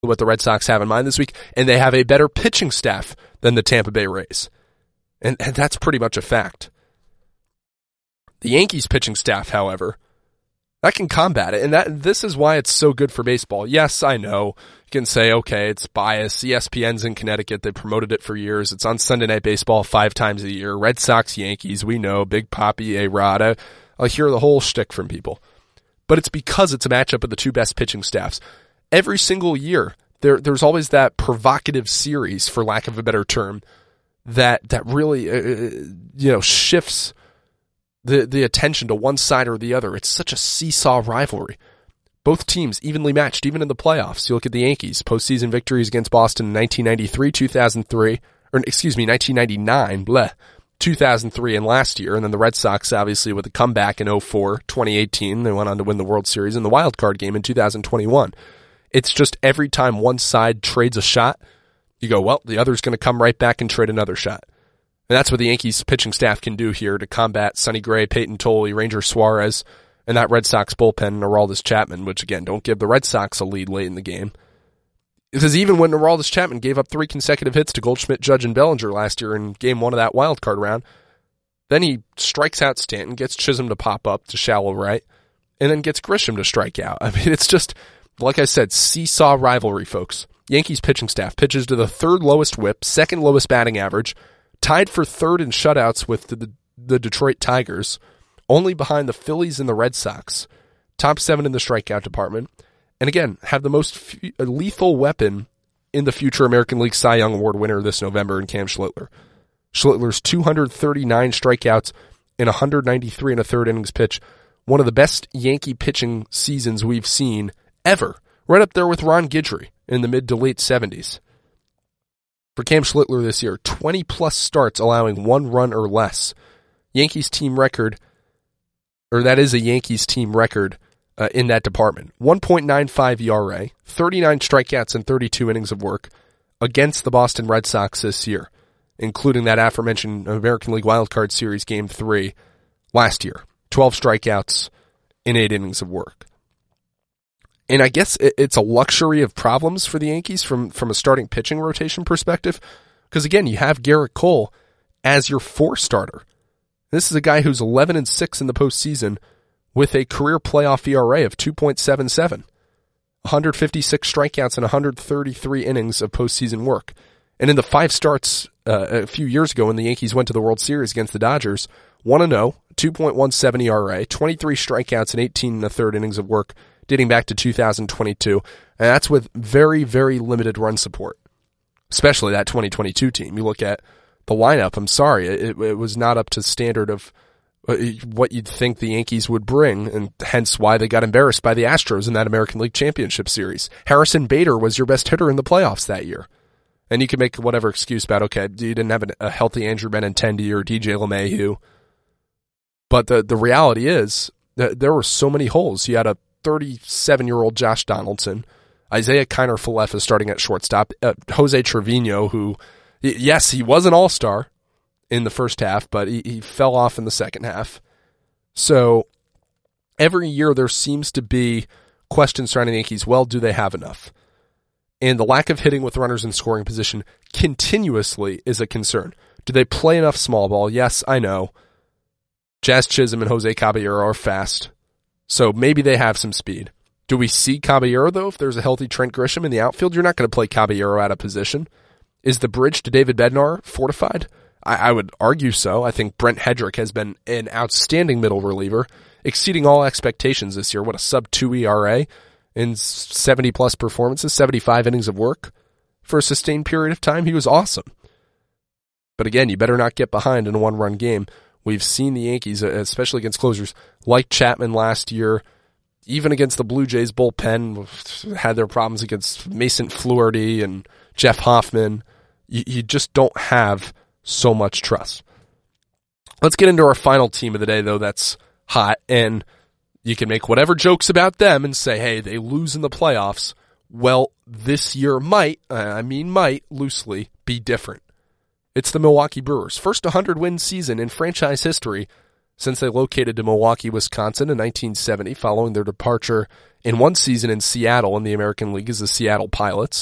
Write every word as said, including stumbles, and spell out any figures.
what the Red Sox have in mind this week, and they have a better pitching staff than the Tampa Bay Rays. And, and that's pretty much a fact. The Yankees pitching staff, however, that can combat it, and that this is why it's so good for baseball. Yes, I know. You can say, okay, it's bias. E S P N's in Connecticut. They promoted it for years. It's on Sunday Night Baseball five times a year. Red Sox, Yankees, we know. Big Papi, A-Rod. I, I'll hear the whole shtick from people. But it's because it's a matchup of the two best pitching staffs. Every single year, there, there's always that provocative series, for lack of a better term, that that really uh, you know shifts the the attention to one side or the other. It's such a seesaw rivalry. Both teams evenly matched, even in the playoffs. You look at the Yankees, postseason victories against Boston in nineteen ninety-three, two thousand three, or excuse me, nineteen ninety-nine, bleh, two thousand three, and last year. And then the Red Sox, obviously, with a comeback in oh four, twenty eighteen. They went on to win the World Series in the wild card game in two thousand twenty-one. It's just every time one side trades a shot, you go, well, the other's going to come right back and trade another shot. And that's what the Yankees pitching staff can do here to combat Sonny Gray, Peyton Tolley, Ranger Suarez, and that Red Sox bullpen, Aroldis Chapman, which, again, don't give the Red Sox a lead late in the game. Because even when Aroldis Chapman gave up three consecutive hits to Goldschmidt, Judge, and Bellinger last year in game one of that wild card round, then he strikes out Stanton, gets Chisholm to pop up to shallow right, and then gets Grisham to strike out. I mean, it's just, like I said, seesaw rivalry, folks. Yankees pitching staff pitches to the third lowest whip, second lowest batting average, tied for third in shutouts with the, the, the Detroit Tigers, only behind the Phillies and the Red Sox, top seven in the strikeout department, and again, have the most f- lethal weapon in the future American League Cy Young Award winner this November in Cam Schlittler. Schlittler's two hundred thirty-nine strikeouts in one hundred ninety-three and a third innings pitch, one of the best Yankee pitching seasons we've seen ever, right up there with Ron Guidry in the mid to late seventies. For Cam Schlittler this year, twenty plus starts allowing one run or less. Yankees team record, or that is a Yankees team record uh, in that department. one point nine five E R A, thirty-nine strikeouts and thirty-two innings of work against the Boston Red Sox this year, including that aforementioned American League Wild Card Series Game three last year. twelve strikeouts in eight innings of work. And I guess it's a luxury of problems for the Yankees from, from a starting pitching rotation perspective. Because again, you have Garrett Cole as your four starter. This is a guy who's eleven and six in the postseason with a career playoff E R A of two point seven seven. one hundred fifty-six strikeouts and one hundred thirty-three innings of postseason work. And in the five starts uh, a few years ago when the Yankees went to the World Series against the Dodgers, one and oh, two point one seven E R A, twenty-three strikeouts and eighteen and a third innings of work, dating back to two thousand twenty-two, and that's with very, very limited run support, especially that twenty twenty-two team. You look at the lineup, I'm sorry, it, it was not up to standard of what you'd think the Yankees would bring, and hence why they got embarrassed by the Astros in that American League Championship Series. Harrison Bader was your best hitter in the playoffs that year. And you can make whatever excuse about, okay, you didn't have a healthy Andrew Benintendi or D J LeMahieu. But the, the reality is that there were so many holes. You had a thirty-seven-year-old Josh Donaldson, Isaiah Kiner-Falefa starting at shortstop, uh, Jose Trevino, who, yes, he was an all-star in the first half, but he, he fell off in the second half. So every year there seems to be questions surrounding the Yankees. Well, do they have enough? And the lack of hitting with runners in scoring position continuously is a concern. Do they play enough small ball? Yes, I know. Jazz Chisholm and Jose Caballero are fast, so maybe they have some speed. Do we see Caballero, though, if there's a healthy Trent Grisham in the outfield? You're not going to play Caballero out of position. Is the bridge to David Bednar fortified? I, I would argue so. I think Brent Hedrick has been an outstanding middle reliever, exceeding all expectations this year. What a sub two E R A in seventy-plus performances, seventy-five innings of work for a sustained period of time. He was awesome. But again, you better not get behind in a one-run game. We've seen the Yankees, especially against closers, like Chapman last year, even against the Blue Jays bullpen, had their problems against Mason Fluharty and Jeff Hoffman. You, you just don't have so much trust. Let's get into our final team of the day, though, that's hot, and you can make whatever jokes about them and say, hey, they lose in the playoffs. Well, this year might, I mean might, loosely, be different. It's the Milwaukee Brewers. First one hundred win season in franchise history since they located to Milwaukee, Wisconsin in nineteen seventy following their departure in one season in Seattle in the American League as the Seattle Pilots.